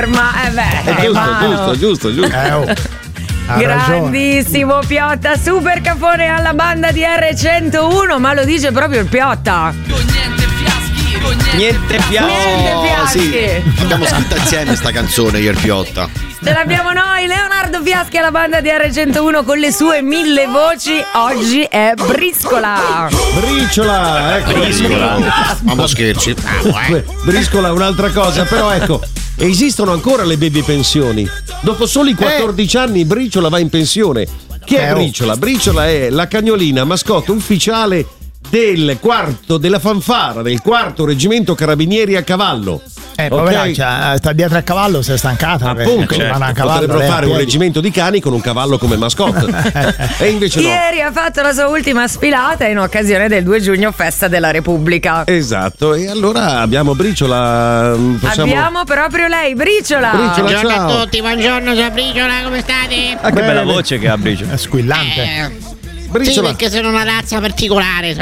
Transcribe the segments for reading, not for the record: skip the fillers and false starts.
Giusto. Grandissimo Piotta, super cafone alla banda di R101, ma lo dice proprio il Piotta. Niente fiaschi. Sì. Abbiamo scritto insieme sta canzone io e il Piotta. Ce l'abbiamo noi, Leonardo Fiaschi alla banda di R101 con le sue 1000 voci. Oggi è Briscola. Briciola, ecco. Briscola. Mamma scherzi. Briscola è un'altra cosa, però ecco, esistono ancora le baby pensioni. Dopo soli 14 anni Briciola va in pensione. Chi è Briciola? Briciola è la cagnolina mascotte ufficiale del quarto della fanfara del quarto reggimento carabinieri a cavallo. Poveraccia, sta dietro a cavallo, si è stancata. Appunto, potrebbero fare un reggimento di cani con un cavallo come mascotte. E invece ieri ha fatto la sua ultima sfilata in occasione del 2 giugno, festa della Repubblica. Esatto, e allora abbiamo Briciola. Abbiamo proprio lei, Briciola. Buongiorno ciao. a tutti, buongiorno, sono Briciola, come state? Ah, che bella voce che ha Briciola. È squillante. Sì, perché sono una razza particolare.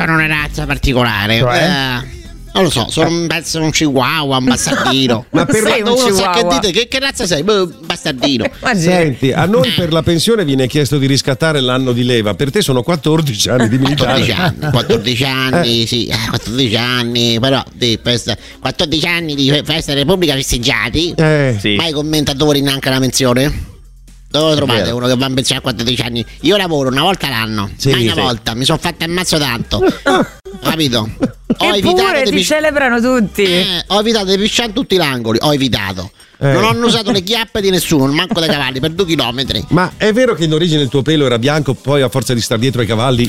Cioè? Non lo so, penso un chihuahua, un bastardino. Ma per quando uno sa che dite che razza sei? Bastardino. Senti, a noi per la pensione viene chiesto di riscattare l'anno di leva. Per te sono 14 anni di militare. 14 anni, sì, 14 anni, però 14 anni di festa della Repubblica festeggiati. Sì. Mai commentatori neanche la menzione? Dove lo trovate uno che va in pensione a 14 anni? Io lavoro una volta l'anno, una volta, mi sono fatto ammazzo tanto. Capito? Eppure ti celebrano tutti. Ho evitato di pisciare in tutti gli angoli. Ho evitato. Non ho usato le chiappe di nessuno, manco dei cavalli, per 2 chilometri. Ma è vero che in origine il tuo pelo era bianco, poi a forza di star dietro ai cavalli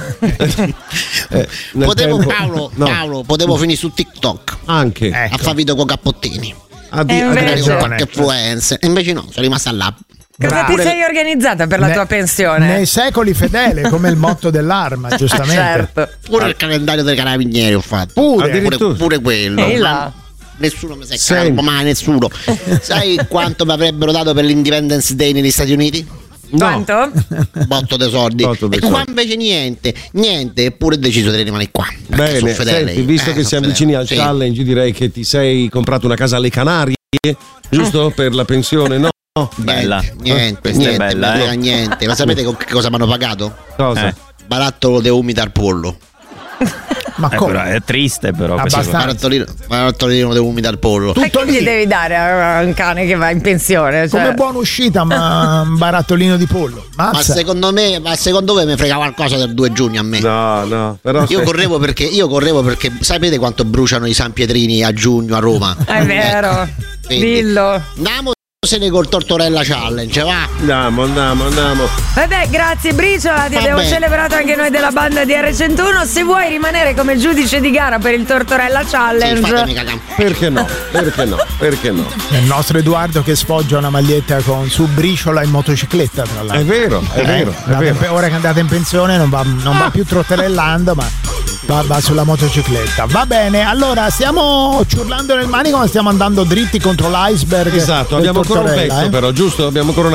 Paolo, potevo finire su TikTok anche a fare video con cappottini, con qualche influencer. Invece no, sono rimasta là. Cosa ti sei organizzata per la tua pensione? Nei secoli fedele, come il motto dell'arma, giustamente. Certo. Pure il calendario dei carabinieri ho fatto. Pure quello. Nessuno mi si è calato, mai nessuno. Sai quanto mi avrebbero dato per l'Independence Day negli Stati Uniti? Quanto? Botto dei soldi. E qua invece niente, eppure ho deciso di rimanere qua. Bene, senti, visto che siamo vicini al challenge, direi che ti sei comprato una casa alle Canarie, giusto? Per la pensione, no? Bella, niente, niente. Ma sapete con che cosa mi hanno pagato? Cosa? Barattolo de umida al pollo. Ma come? È triste, però. Barattolino de umida al pollo. Tutto lì devi dare a un cane che va in pensione. Come buona uscita, ma un barattolino di pollo. Ma secondo voi mi frega qualcosa del 2 giugno a me? No, però io correvo perché sapete quanto bruciano i San Pietrini a giugno a Roma? È vero. Dillo. Andiamo col Tortorella Challenge, va? Andiamo. Vabbè, grazie Briciola, ti abbiamo celebrato anche noi della banda di R101. Se vuoi rimanere come giudice di gara per il Tortorella Challenge, perché no? È il nostro Edoardo che sfoggia una maglietta con su Briciola in motocicletta, tra l'altro. È vero. Ora che andate in pensione non va più trotterellando, ma va sulla motocicletta. Va bene, allora stiamo ciurlando nel manico, ma stiamo andando dritti contro l'iceberg. Esatto, abbiamo ancora un pezzo però, giusto? Abbiamo ancora